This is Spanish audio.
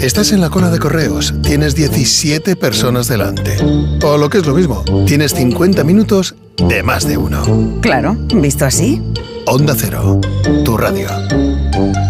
Estás en la cola de correos, tienes 17 personas delante. O lo que es lo mismo, tienes 50 minutos de más de uno. Claro, visto así. Onda Cero, tu radio.